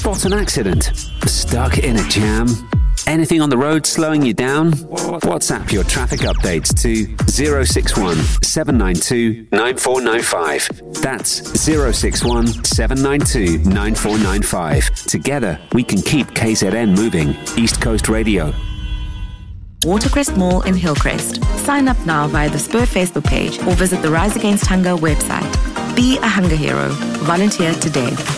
spot an accident? Stuck in a jam? Anything on the road slowing you down? WhatsApp your traffic updates to 061 792 9495. That's 061 792 9495. Together, we can keep KZN moving. East Coast Radio. Watercrest Mall in Hillcrest. Sign up now via the Spur Facebook page or visit the Rise Against Hunger website. Be a hunger hero. Volunteer today.